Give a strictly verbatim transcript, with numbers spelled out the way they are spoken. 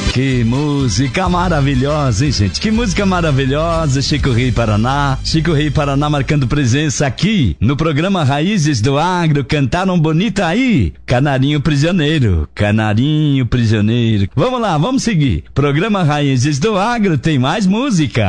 Que música maravilhosa, hein, gente? Que música maravilhosa, Chico Rei Paraná. Chico Rei Paraná marcando presença aqui no programa Raízes do Agro. Cantaram bonita aí. Canarinho Prisioneiro, Canarinho Prisioneiro. Vamos lá, vamos seguir. Programa Raízes do Agro tem mais música.